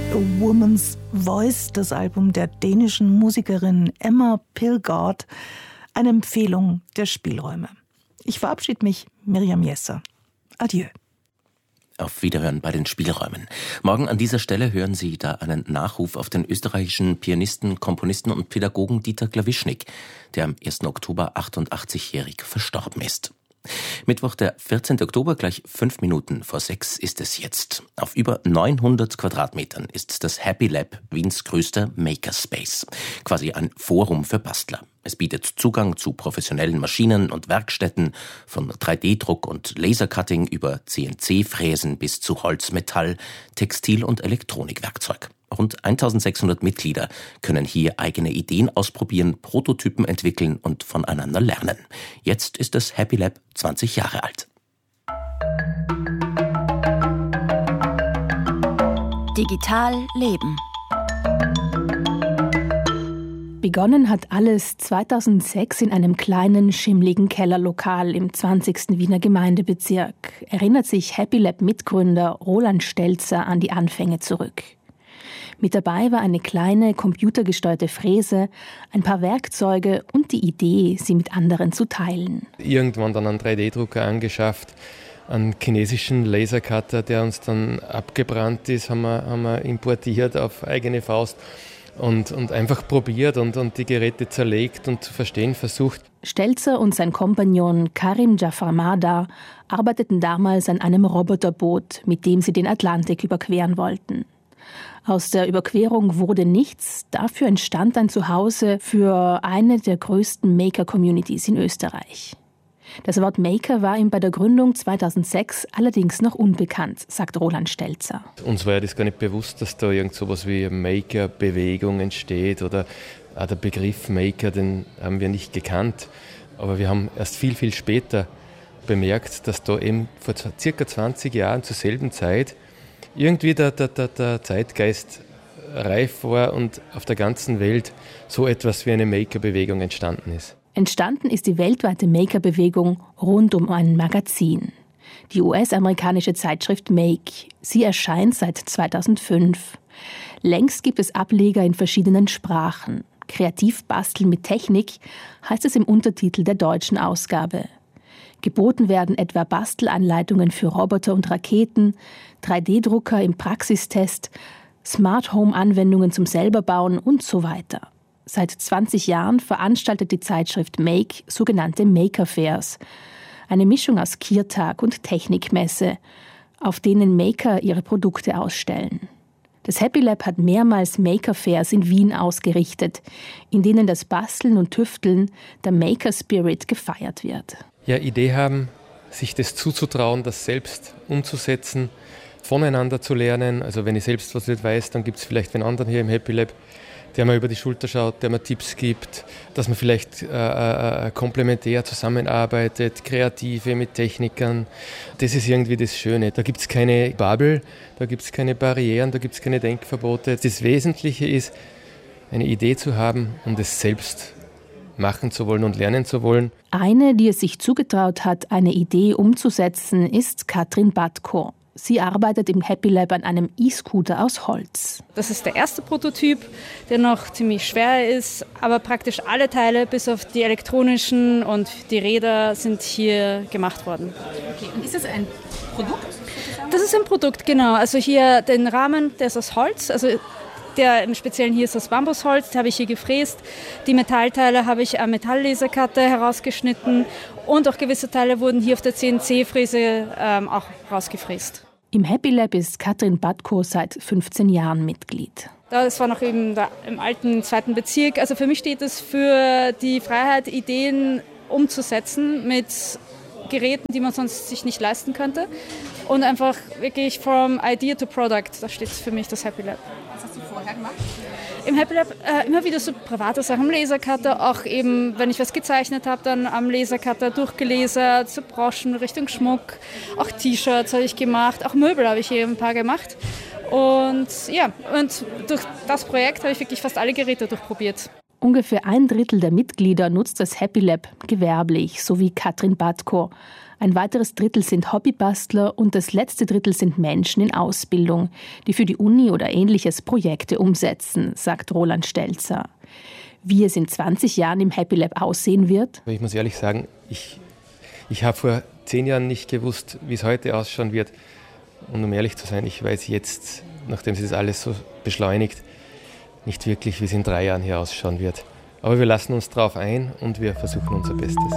A Woman's Voice, das Album der dänischen Musikerin Emma Pilgaard, eine Empfehlung der Spielräume. Ich verabschiede mich, Miriam Jesser. Adieu. Auf Wiederhören bei den Spielräumen. Morgen an dieser Stelle hören Sie da einen Nachruf auf den österreichischen Pianisten, Komponisten und Pädagogen Dieter Klawischnik, der am 1. Oktober 88-jährig verstorben ist. Mittwoch, der 14. Oktober, gleich 5 Minuten vor 6 ist es jetzt. Auf über 900 Quadratmetern ist das Happy Lab Wiens größter Makerspace. Quasi ein Forum für Bastler. Es bietet Zugang zu professionellen Maschinen und Werkstätten, von 3D-Druck und Lasercutting über CNC-Fräsen bis zu Holz, Metall, Textil- und Elektronikwerkzeug. Rund 1600 Mitglieder können hier eigene Ideen ausprobieren, Prototypen entwickeln und voneinander lernen. Jetzt ist das Happy Lab 20 Jahre alt. Digital leben. Begonnen hat alles 2006 in einem kleinen, schimmligen Kellerlokal im 20. Wiener Gemeindebezirk. Erinnert sich Happy Lab Mitgründer Roland Stelzer an die Anfänge zurück. Mit dabei war eine kleine, computergesteuerte Fräse, ein paar Werkzeuge und die Idee, sie mit anderen zu teilen. Irgendwann dann einen 3D-Drucker angeschafft, einen chinesischen Lasercutter, der uns dann abgebrannt ist, haben wir importiert auf eigene Faust und einfach probiert und die Geräte zerlegt und zu verstehen versucht. Stelzer und sein Kompagnon Karim Jafarmada arbeiteten damals an einem Roboterboot, mit dem sie den Atlantik überqueren wollten. Aus der Überquerung wurde nichts, dafür entstand ein Zuhause für eine der größten Maker-Communities in Österreich. Das Wort Maker war ihm bei der Gründung 2006 allerdings noch unbekannt, sagt Roland Stelzer. Uns war ja das gar nicht bewusst, dass da irgend sowas wie eine Maker-Bewegung entsteht oder auch der Begriff Maker, den haben wir nicht gekannt. Aber wir haben erst viel, viel später bemerkt, dass da eben vor circa 20 Jahren zur selben Zeit irgendwie der Zeitgeist reif war und auf der ganzen Welt so etwas wie eine Maker-Bewegung entstanden ist. Entstanden ist die weltweite Maker-Bewegung rund um ein Magazin. Die US-amerikanische Zeitschrift Make. Sie erscheint seit 2005. Längst gibt es Ableger in verschiedenen Sprachen. Kreativ basteln mit Technik heißt es im Untertitel der deutschen Ausgabe. Geboten werden etwa Bastelanleitungen für Roboter und Raketen, 3D-Drucker im Praxistest, Smart-Home-Anwendungen zum Selberbauen und so weiter. Seit 20 Jahren veranstaltet die Zeitschrift Make sogenannte Maker Fairs, eine Mischung aus Kirtag und Technikmesse, auf denen Maker ihre Produkte ausstellen. Das Happy Lab hat mehrmals Maker Fairs in Wien ausgerichtet, in denen das Basteln und Tüfteln, der Maker Spirit, gefeiert wird. Ja, Idee haben, sich das zuzutrauen, das selbst umzusetzen, voneinander zu lernen. Also wenn ich selbst was nicht weiß, dann gibt es vielleicht einen anderen hier im Happy Lab, der mir über die Schulter schaut, der mir Tipps gibt, dass man vielleicht komplementär zusammenarbeitet, Kreative mit Technikern. Das ist irgendwie das Schöne. Da gibt es keine Bubble, da gibt es keine Barrieren, da gibt es keine Denkverbote. Das Wesentliche ist, eine Idee zu haben und es selbst machen zu wollen und lernen zu wollen. Eine, die es sich zugetraut hat, eine Idee umzusetzen, ist Katrin Batko. Sie arbeitet im Happy Lab an einem E-Scooter aus Holz. Das ist der erste Prototyp, der noch ziemlich schwer ist, aber praktisch alle Teile, bis auf die elektronischen und die Räder, sind hier gemacht worden. Okay. Und ist das ein Produkt? Das ist ein Produkt, genau. Also hier den Rahmen, der ist aus Holz, also der im Speziellen hier ist aus Bambusholz, den habe ich hier gefräst. Die Metallteile habe ich am Metalllasercutter herausgeschnitten und auch gewisse Teile wurden hier auf der CNC-Fräse auch rausgefräst. Im Happy Lab ist Katrin Batko seit 15 Jahren Mitglied. Das war noch eben im alten 2. Bezirk. Also für mich steht es für die Freiheit, Ideen umzusetzen mit Geräten, die man sonst sich nicht leisten könnte. Und einfach wirklich from idea to product, da steht für mich das Happy Lab. Was hast du vorher gemacht? Im Happy Lab immer wieder so private Sachen am Lasercutter, auch eben, wenn ich was gezeichnet habe, dann am Lasercutter durchgelasert, so Broschen Richtung Schmuck, auch T-Shirts habe ich gemacht, auch Möbel habe ich hier ein paar gemacht. Und ja, und durch das Projekt habe ich wirklich fast alle Geräte durchprobiert. Ungefähr 1/3 der Mitglieder nutzt das Happy Lab gewerblich, so wie Katrin Batko. Ein weiteres Drittel sind Hobbybastler und das letzte Drittel sind Menschen in Ausbildung, die für die Uni oder Ähnliches Projekte umsetzen, sagt Roland Stelzer. Wie es in 20 Jahren im Happy Lab aussehen wird? Ich muss ehrlich sagen, ich habe vor 10 Jahren nicht gewusst, wie es heute ausschauen wird. Und um ehrlich zu sein, ich weiß jetzt, nachdem sich das alles so beschleunigt, nicht wirklich, wie es in 3 Jahren hier ausschauen wird. Aber wir lassen uns drauf ein und wir versuchen unser Bestes.